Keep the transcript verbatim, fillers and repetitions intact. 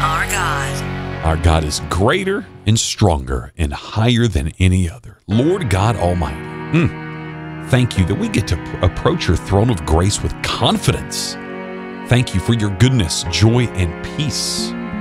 our God. Our God is greater and stronger and higher than any other. Lord God Almighty. Mm. Thank you that we get to pr- approach your throne of grace with confidence. Thank you for your goodness, joy, and peace.